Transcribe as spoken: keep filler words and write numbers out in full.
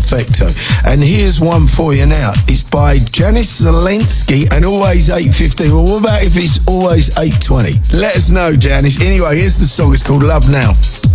perfecto. And here's one for you now. It's by Janis Zelensky and always eight fifteen. Well, what about if it's always eight twenty? Let us know, Janice. Anyway, here's the song. It's called Love Now.